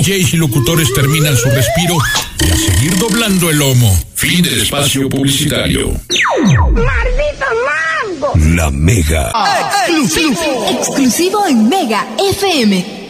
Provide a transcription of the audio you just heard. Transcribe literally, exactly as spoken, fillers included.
Js y locutores terminan su respiro y a seguir doblando el lomo. Fin del espacio publicitario. ¡Maldito mango! La Mega. Exclusivo. Exclusivo en Mega F M.